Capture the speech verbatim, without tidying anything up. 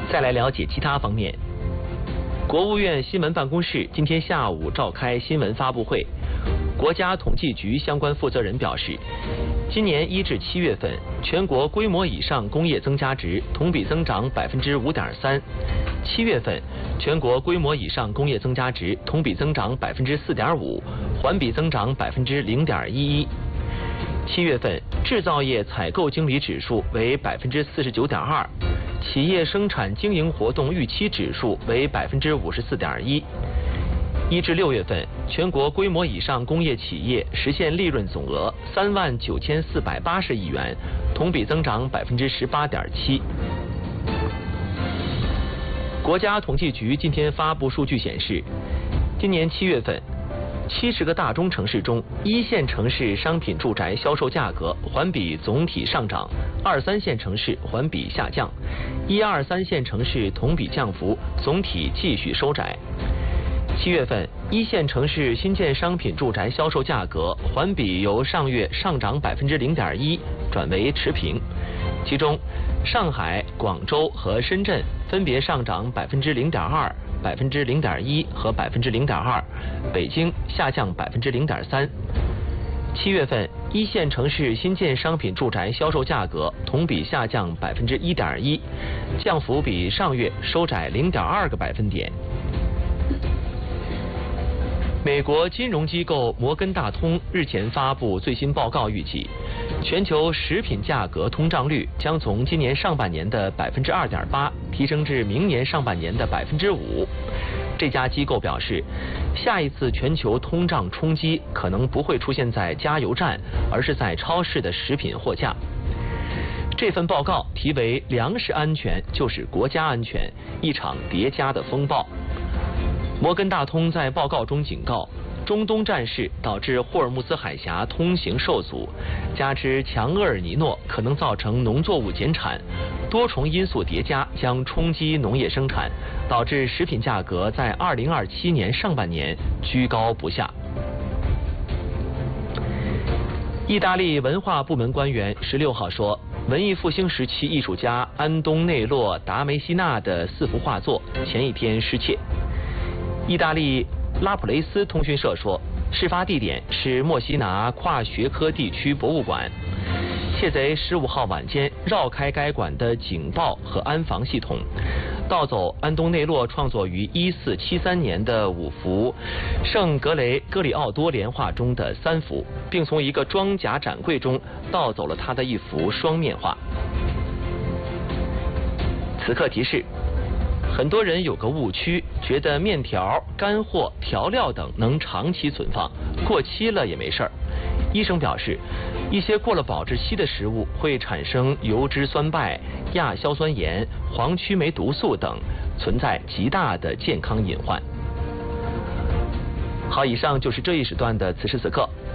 再来了解其他方面。国务院新闻办公室今天下午召开新闻发布会，国家统计局相关负责人表示，今年一至七月份，全国规模以上工业增加值同比增长百分之五点三，七月份全国规模以上工业增加值同比增长百分之四点五，环比增长百分之零点一一。七月份制造业采购经理指数为百分之四十九点二，企业生产经营活动预期指数为百分之五十四点一。一至六月份，全国规模以上工业企业实现利润总额三万九千四百八十亿元，同比增长百分之十八点七。国家统计局今天发布数据显示，今年七月份，七十个大中城市中，一线城市商品住宅销售价格环比总体上涨，二三线城市环比下降，一二三线城市同比降幅总体继续收窄。七月份，一线城市新建商品住宅销售价格环比由上月上涨百分之零点一转为持平，其中上海、广州和深圳分别上涨百分之零点二、百分之零点一和百分之零点二，北京下降百分之零点三。七月份，一线城市新建商品住宅销售价格同比下降百分之一点一，降幅比上月收窄零点二个百分点。美国金融机构摩根大通日前发布最新报告，预计全球食品价格通胀率将从今年上半年的百分之二点八提升至明年上半年的百分之五。这家机构表示，下一次全球通胀冲击可能不会出现在加油站，而是在超市的食品货架。这份报告题为“粮食安全就是国家安全：一场叠加的风暴”。摩根大通在报告中警告，中东战事导致霍尔木兹海峡通行受阻，加之强厄尔尼诺可能造成农作物减产，多重因素叠加将冲击农业生产，导致食品价格在二零二七年上半年居高不下。意大利文化部门官员十六号说，文艺复兴时期艺术家安东内洛·达梅西纳的四幅画作前一天失窃。意大利拉普雷斯通讯社说，事发地点是墨西拿跨学科地区博物馆。窃贼十五号晚间绕开该馆的警报和安防系统，盗走安东内洛创作于一四七三年的五幅圣格雷戈里奥多连画中的三幅，并从一个装甲展柜中盗走了他的一幅双面画。此刻提示：很多人有个误区，觉得面条、干货、调料等能长期存放，过期了也没事儿。医生表示，一些过了保质期的食物会产生油脂酸败、亚硝酸盐、黄曲霉毒素等，存在极大的健康隐患。好，以上就是这一时段的此时此刻。